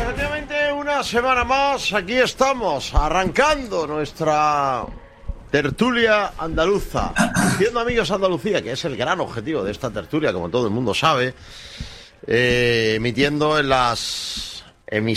Efectivamente, una semana más, aquí estamos, arrancando nuestra tertulia andaluza. Haciendo amigos Andalucía, que es el gran objetivo de esta tertulia, como todo el mundo sabe, emitiendo en las